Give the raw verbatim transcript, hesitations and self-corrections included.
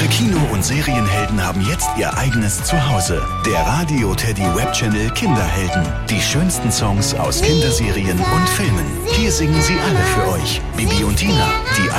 Kino- und Serienhelden haben jetzt ihr eigenes Zuhause. Der Radio Teddy Webchannel Kinderhelden. Die schönsten Songs aus Kinderserien und Filmen. Hier singen sie alle für euch. Bibi und Tina, die